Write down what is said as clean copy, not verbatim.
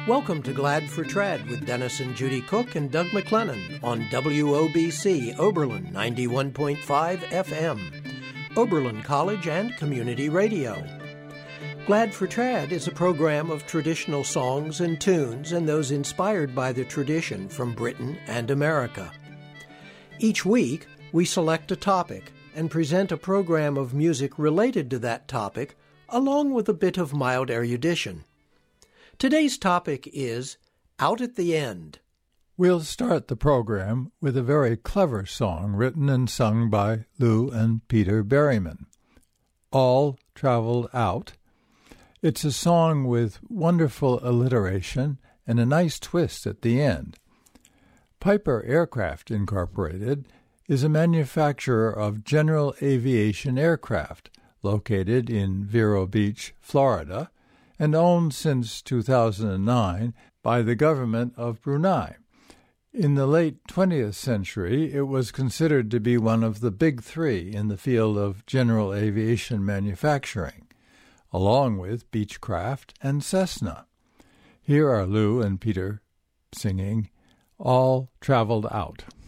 Welcome to Glad for Trad with Dennis and Judy Cook and Doug McLennan on WOBC Oberlin 91.5 FM, Oberlin College and Community Radio. Glad for Trad is a program of traditional songs and tunes and those inspired by the tradition from Britain and America. Each week, we select a topic and present a program of music related to that topic, along with a bit of mild erudition. Today's topic is Out at the End. We'll start the program with a very clever song written and sung by Lou and Peter Berryman. All Traveled Out. It's a song with wonderful alliteration and a nice twist at the end. Piper Aircraft Incorporated is a manufacturer of general aviation aircraft located in Vero Beach, Florida, and owned since 2009 by the government of Brunei. In the late 20th century, it was considered to be one of the big three in the field of general aviation manufacturing, along with Beechcraft and Cessna. Here are Lou and Peter singing All Traveled Out.